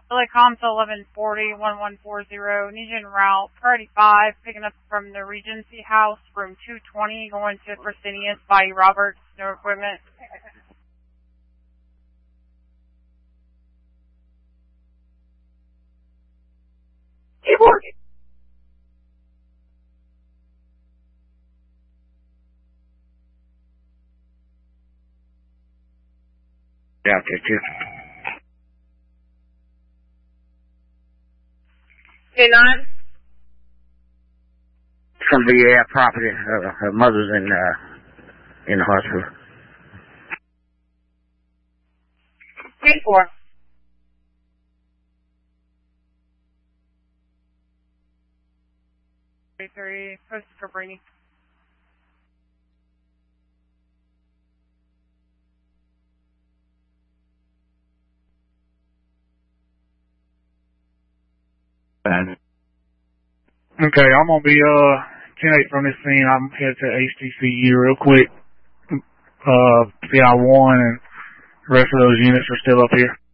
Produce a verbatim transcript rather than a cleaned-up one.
L A Comms eleven forty, one one four zero, need you en route, priority five, picking up from the Regency House, room two twenty, going to Fresenius by Roberts, no equipment. Keyboard. Yeah, okay, too. K nine? From the uh, property. Uh, her mother's in uh, in the hospital. K four. three three, post for Brainy. Bad. Okay, I'm gonna be uh ten eight from this scene. I'm headed to H T C U real quick. Uh, P I one and the rest of those units are still up here.